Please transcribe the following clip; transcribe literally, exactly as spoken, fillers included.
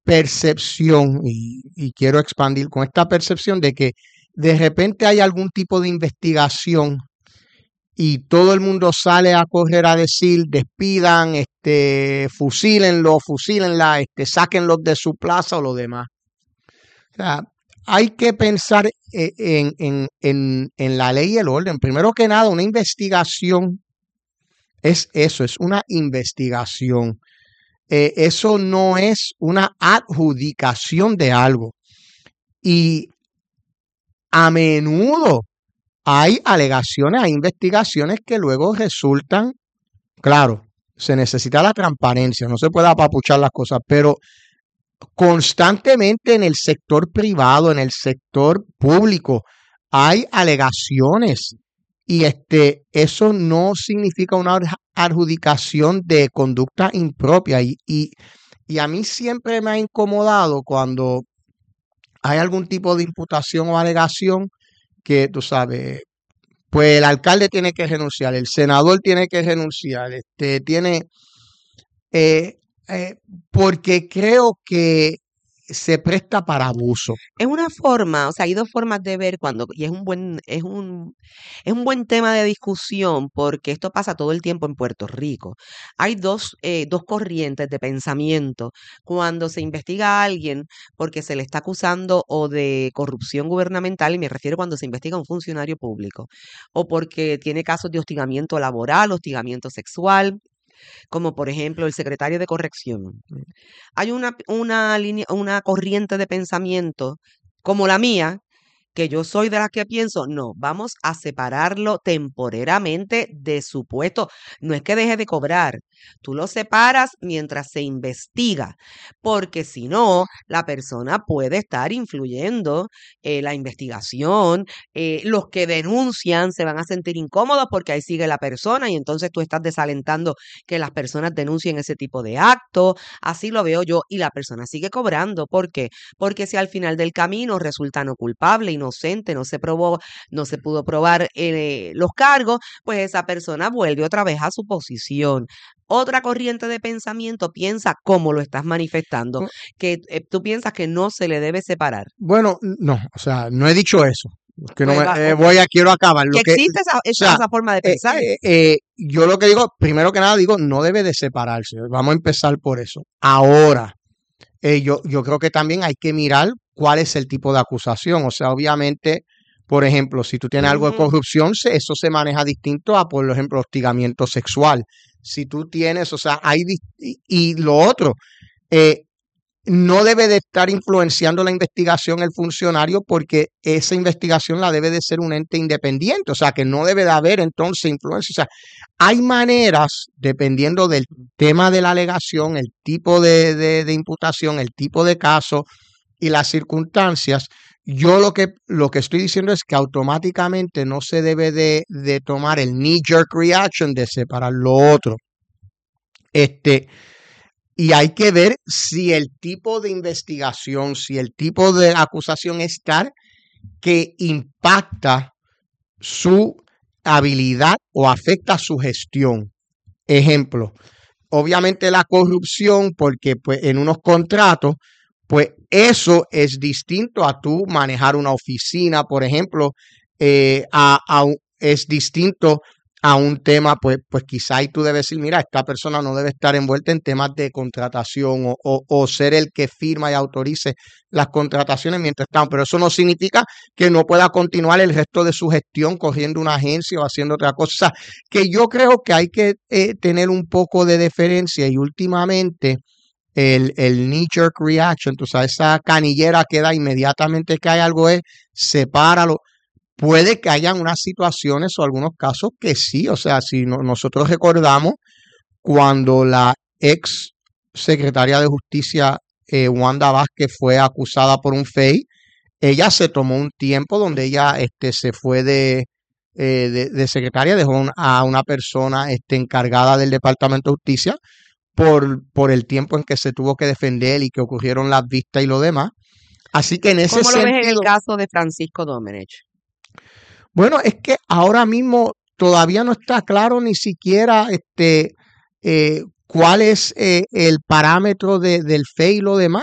percepción, y, y quiero expandir con esta percepción de que de repente hay algún tipo de investigación y todo el mundo sale a correr a decir, despidan, este, fusílenlo, fusílenla, este, sáquenlos de su plaza o lo demás. O sea, hay que pensar eh, en, en, en, en la ley y el orden. Primero que nada, una investigación es eso, es una investigación. Eh, eso no es una adjudicación de algo. Y a menudo hay alegaciones, hay investigaciones que luego resultan, claro, se necesita la transparencia, no se puede apapuchar las cosas, pero constantemente en el sector privado, en el sector público, hay alegaciones y este, eso no significa una adjudicación de conducta impropia y, y, y a mí siempre me ha incomodado cuando hay algún tipo de imputación o alegación que, tú sabes, pues el alcalde tiene que renunciar, el senador tiene que renunciar, este, tiene, eh, eh, porque creo que se presta para abuso. Es una forma, o sea, hay dos formas de ver cuando, y es un buen, es un, es un buen tema de discusión porque esto pasa todo el tiempo en Puerto Rico. Hay dos, eh, dos corrientes de pensamiento cuando se investiga a alguien porque se le está acusando o de corrupción gubernamental, y me refiero cuando se investiga a un funcionario público, o porque tiene casos de hostigamiento laboral, hostigamiento sexual, como por ejemplo el secretario de corrección. Hay una, una línea, una corriente de pensamiento como la mía, que yo soy de las que pienso, no, vamos a separarlo temporeramente de su puesto. No es que deje de cobrar, tú lo separas mientras se investiga, porque si no, la persona puede estar influyendo eh, la investigación, eh, los que denuncian se van a sentir incómodos porque ahí sigue la persona y entonces tú estás desalentando que las personas denuncien ese tipo de actos. Así lo veo yo, y la persona sigue cobrando. ¿Por qué? Porque si al final del camino resulta no culpable, inocente, no se probó, no se pudo probar eh, los cargos, pues esa persona vuelve otra vez a su posición. Otra corriente de pensamiento piensa como lo estás manifestando, que eh, tú piensas que no se le debe separar. Bueno, no, o sea, no he dicho eso. Que no Pues me, va, eh, ok. voy a, quiero acabar. Lo Que que, existe esa, o esa, sea, esa forma de eh, pensar. eh, eh, yo lo que digo, primero que nada digo, no debe de separarse. Vamos a empezar por eso. Ahora, eh, yo, yo creo que también hay que mirar cuál es el tipo de acusación. O sea, obviamente, por ejemplo, si tú tienes algo de Ujú. corrupción, se- eso se maneja distinto a, por ejemplo, hostigamiento sexual. Si tú tienes, o sea, hay, dis- y, y lo otro, eh, no debe de estar influenciando la investigación el funcionario porque esa investigación la debe de ser un ente independiente, o sea que no debe de haber entonces influencia. O sea, hay maneras, dependiendo del tema de la alegación, el tipo de, de, de imputación, el tipo de caso y las circunstancias. Yo lo que, lo que estoy diciendo es que automáticamente no se debe de, de tomar el knee-jerk reaction de separar lo otro. Este, y hay que ver si el tipo de investigación, si el tipo de acusación es tal que impacta su habilidad o afecta su gestión. Ejemplo, obviamente la corrupción, porque pues en unos contratos, pues eso es distinto a tú manejar una oficina, por ejemplo, eh, a, a, es distinto a un tema, pues, pues quizá ahí tú debes decir, mira, esta persona no debe estar envuelta en temas de contratación o, o, o ser el que firma y autorice las contrataciones mientras están, pero eso no significa que no pueda continuar el resto de su gestión corriendo una agencia o haciendo otra cosa. O sea, que yo creo que hay que eh, tener un poco de deferencia y últimamente el, el knee-jerk reaction, tú sabes, esa canillera que da inmediatamente que hay algo es, sepáralo. Puede que hayan unas situaciones o algunos casos que sí, o sea, si no, nosotros recordamos cuando la ex secretaria de Justicia, eh, Wanda Vázquez, fue acusada por un F E I, ella se tomó un tiempo donde ella este, se fue de, eh, de, de secretaria, dejó un- a una persona este, encargada del Departamento de Justicia por, por el tiempo en que se tuvo que defender y que ocurrieron las vistas y lo demás. Así que en ese ¿Cómo lo ves en el sentido, caso de Francisco Domenech? bueno, es que ahora mismo todavía no está claro ni siquiera este, eh, cuál es eh, el parámetro de, del F E I y lo demás.